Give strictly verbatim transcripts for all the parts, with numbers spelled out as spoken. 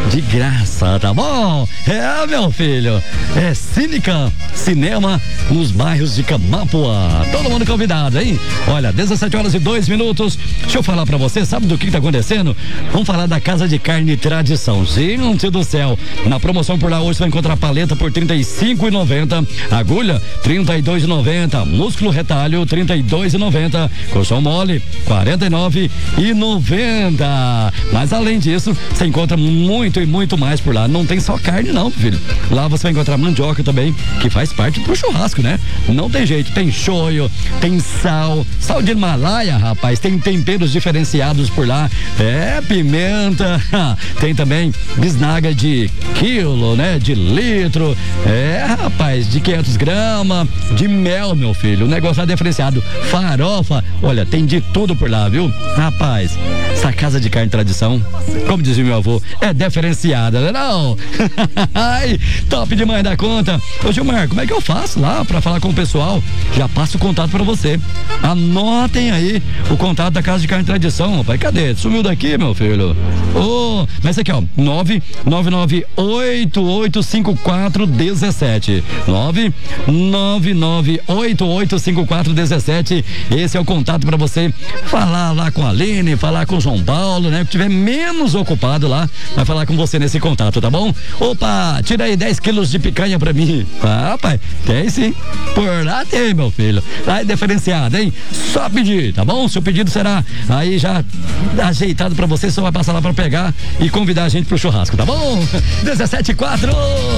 de graça, tá bom? É, meu filho, é Cínica Cinema nos bairros de Camapuã. Todo mundo convidado, hein? Olha, dezessete horas e dois minutos. Deixa eu falar pra você, sabe do que tá acontecendo? Vamos falar da Casa de Carne Tradição. Gente do céu, na promoção por lá hoje você vai encontrar paleta por trinta e cinco reais e noventa centavos, agulha trinta e dois reais e noventa centavos, músculo retalho trinta e dois reais e noventa centavos, colchão mole quarenta e nove reais e noventa centavos. Mas além disso, você encontra muito e muito mais por lá. Não tem só carne não, filho. Lá você vai encontrar mandioca também, que faz parte pro churrasco, né? Não tem jeito, tem shoyu, tem sal, sal de Himalaia, rapaz, tem temperos diferenciados por lá, é, pimenta, tem também bisnaga de quilo, né? De litro, é, rapaz, de quinhentos gramas, de mel, meu filho, o negócio é diferenciado, farofa, olha, tem de tudo por lá, viu? Rapaz, essa Casa de Carne Tradição, como dizia meu avô, é diferenciada, né não? Ai, top demais da conta. Ô Gilmar, como é que eu faço lá pra falar com o pessoal? Já passo o contato pra você. Anotem aí o contato da Casa de Carne Tradição, rapaz. Cadê? Sumiu daqui, meu filho? Ô, oh, mas aqui, ó, nove nove nove oito oito cinco quatro um sete. nove nove nove oito oito cinco quatro um sete. Esse é o contato pra você falar lá com a Aline, falar com o João Paulo, né? Que tiver menos ocupado lá, vai falar com você nesse contato, tá bom? Opa, tira aí dez quilos de picanha pra mim. Ah, rapaz, tem sim. Por lá tem, meu filho. Lá é diferenciado, hein? Só pedir, tá bom? Seu pedido será aí já ajeitado pra você, só vai passar lá pra pegar e convidar a gente pro churrasco, tá bom? dezessete e quatro.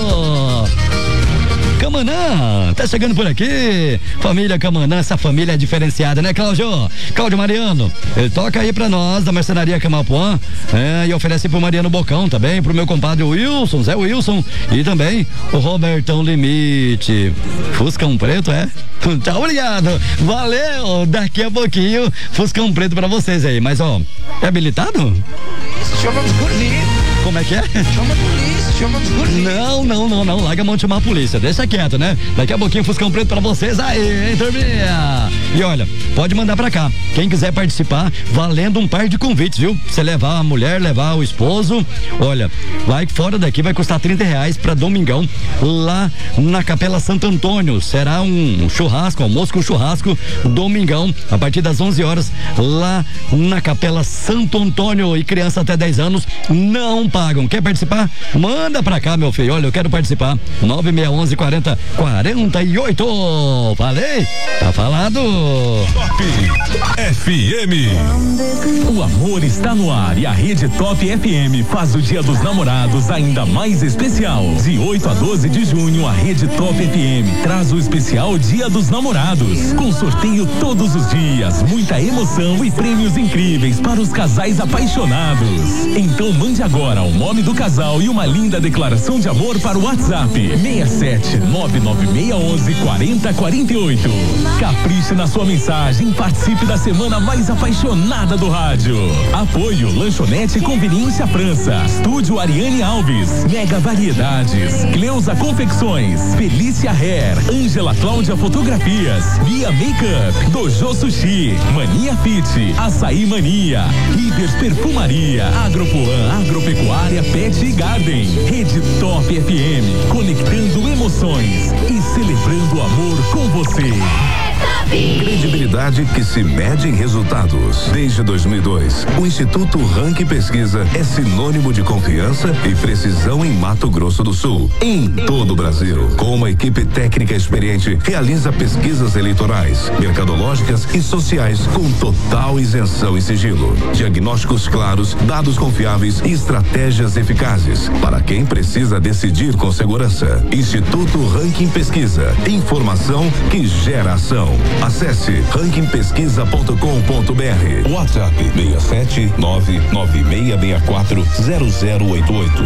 Camanã, tá chegando por aqui. Família Camanã, essa família é diferenciada, né, Cláudio? Cláudio Mariano, ele toca aí pra nós da Marcenaria Camapuã, é, e oferece pro Mariano Bocão também, pro meu compadre Wilson, Zé Wilson, e também o Robertão Limite. Fuscão Preto, é? Tá, obrigado. Valeu. Daqui a pouquinho, Fuscão Preto pra vocês aí. Mas, ó, é habilitado? Chama de bonito. Como é que é? Chama a polícia, chama de polícia. Não, não, não, não. Larga a mão de chamar a polícia. Deixa quieto, né? Daqui a pouquinho, Fuscão Preto pra vocês aí, hein, turminha? E olha, pode mandar pra cá. Quem quiser participar, valendo um par de convites, viu? Você levar a mulher, levar o esposo. Olha, vai fora daqui, vai custar trinta reais pra domingão, lá na Capela Santo Antônio. Será um churrasco, almoço com churrasco, domingão, a partir das onze horas, lá na Capela Santo Antônio. E criança até dez anos não pagam. Quer participar? Manda pra cá, meu filho. Olha, eu quero participar. nove seis um um quarenta quarenta e oito. Falei? Tá falado. Top F M. O amor está no ar e a Rede Top F M faz o Dia dos Namorados ainda mais especial. De oito a doze de junho, a Rede Top F M traz o especial Dia dos Namorados, com sorteio todos os dias, muita emoção e prêmios incríveis para os casais apaixonados. Então mande agora o nome do casal e uma linda declaração de amor para o WhatsApp seis sete nove nove seis um um quarenta quarenta e oito. Capriche na sua mensagem, participe da semana mais apaixonada do rádio. Apoio Lanchonete Conveniência França, Estúdio Ariane Alves, Mega Variedades, Cleusa Confecções, Felícia Hair, Ângela Cláudia Fotografias, Via Makeup, Dojo Sushi, Mania Fit, Açaí Mania, Líderes Perfumaria, Agropuan, Agropecuária Pet e Garden. Rede Top F M, conectando emoções e celebrando o amor com você. Credibilidade que se mede em resultados. Desde dois mil e dois, o Instituto Ranking Pesquisa é sinônimo de confiança e precisão em Mato Grosso do Sul, em todo o Brasil. Com uma equipe técnica experiente, realiza pesquisas eleitorais, mercadológicas e sociais com total isenção e sigilo. Diagnósticos claros, dados confiáveis e estratégias eficazes para quem precisa decidir com segurança. Instituto Ranking Pesquisa. Informação que gera ação. Acesse ranking pesquisa ponto com ponto br. WhatsApp seis sete nove nove seis seis quatro zero zero oito oito.